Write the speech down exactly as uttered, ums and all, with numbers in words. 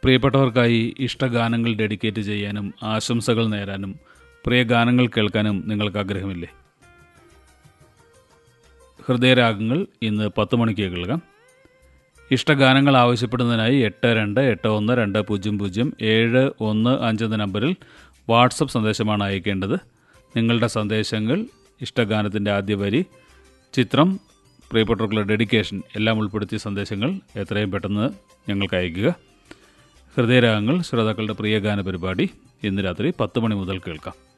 പ്രിയപ്പെട്ടവർക്കായി ഇഷ്ടഗാനങ്ങൾ ഡെഡിക്കേറ്റ് ചെയ്യാനും ആശംസകൾ നേരാനും പ്രിയ ഗാനങ്ങൾ കേൾക്കാനും നിങ്ങൾക്ക് ആഗ്രഹമില്ലേ? ഹൃദയരാഗങ്ങൾ ഇന്ന് പത്ത് മണിക്ക് കേൾക്കാം. ഇഷ്ടഗാനങ്ങൾ ആവശ്യപ്പെടുന്നതിനായി എട്ട് രണ്ട് എട്ട് ഒന്ന് രണ്ട് പൂജ്യം പൂജ്യം ഏഴ് ഒന്ന് അഞ്ച് എന്ന നമ്പറിൽ വാട്സപ്പ് സന്ദേശമാണ് അയക്കേണ്ടത്. നിങ്ങളുടെ സന്ദേശങ്ങൾ, ഇഷ്ടഗാനത്തിൻ്റെ ആദ്യ വരി, ചിത്രം, പ്രിയപ്പെട്ടവർക്കുള്ള ഡെഡിക്കേഷൻ എല്ലാം ഉൾപ്പെടുത്തിയ സന്ദേശങ്ങൾ എത്രയും പെട്ടെന്ന് ഞങ്ങൾക്ക് അയയ്ക്കുക. ഹൃദയരാഗങ്ങൾ ശ്രോതാക്കളുടെ പ്രിയ ഗാന പരിപാടി ഇന്ന് രാത്രി പത്ത് മണി മുതൽ കേൾക്കാം.